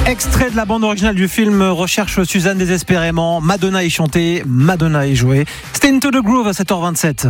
Extrait de la bande originale du film Recherche Suzanne désespérément. Madonna est chantée, Madonna est jouée. C'était Into the Groove à 7h27.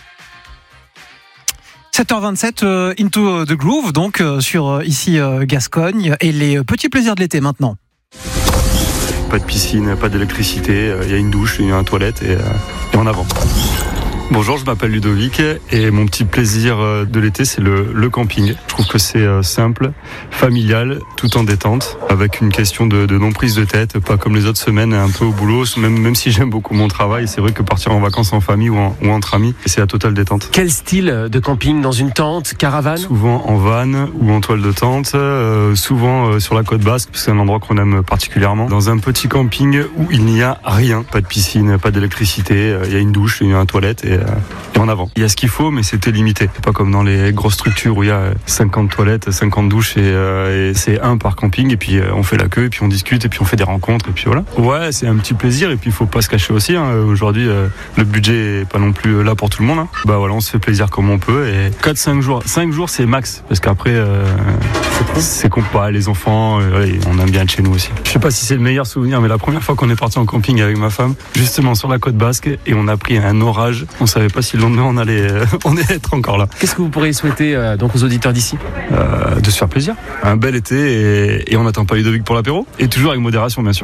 7h27, Into the Groove, donc sur ici Gascogne. Et les petits plaisirs de l'été maintenant. Pas de piscine, pas d'électricité, il y a une douche, il y a une toilette et en avant. Bonjour, je m'appelle Ludovic et mon petit plaisir de l'été, c'est le camping. Je trouve que c'est simple, familial, tout en détente, avec une question de non-prise de tête, pas comme les autres semaines, un peu au boulot, même si j'aime beaucoup mon travail. C'est vrai que partir en vacances en famille ou entre amis, c'est la totale détente. Quel style de camping? Dans une tente, caravane? Souvent en van ou en toile de tente, souvent sur la côte basque, parce que c'est un endroit qu'on aime particulièrement. Dans un petit camping où il n'y a rien, pas de piscine, pas d'électricité, il y a une douche, il y a une toilette et en avant. Il y a ce qu'il faut, mais c'était limité. C'est pas comme dans les grosses structures où il y a 50 toilettes, 50 douches et c'est un par camping et puis on fait la queue et puis on discute et puis on fait des rencontres et puis voilà. Ouais, c'est un petit plaisir et puis il faut pas se cacher aussi. Aujourd'hui, le budget est pas non plus là pour tout le monde. Bah voilà, on se fait plaisir comme on peut et 4-5 jours. 5 jours, c'est max parce qu'après, c'est qu'on pas les enfants, on aime bien être chez nous aussi. Je sais pas si c'est le meilleur souvenir, mais la première fois qu'on est parti en camping avec ma femme, justement sur la côte basque et on a pris un orage. On savait pas si le lendemain on allait être encore là. Qu'est-ce que vous pourriez souhaiter donc aux auditeurs d'ici? De se faire plaisir. Un bel été et on n'attend pas Ludovic pour l'apéro. Et toujours avec modération, bien sûr.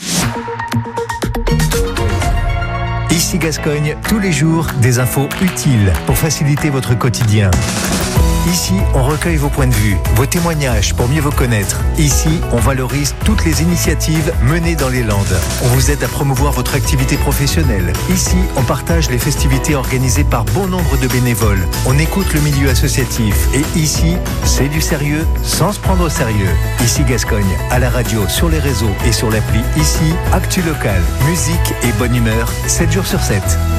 Ici Gascogne, tous les jours, des infos utiles pour faciliter votre quotidien. Ici, on recueille vos points de vue, vos témoignages pour mieux vous connaître. Ici, on valorise toutes les initiatives menées dans les Landes. On vous aide à promouvoir votre activité professionnelle. Ici, on partage les festivités organisées par bon nombre de bénévoles. On écoute le milieu associatif. Et ici, c'est du sérieux sans se prendre au sérieux. Ici Gascogne, à la radio, sur les réseaux et sur l'appli. Ici, actu locale, musique et bonne humeur, 7 jours sur 7.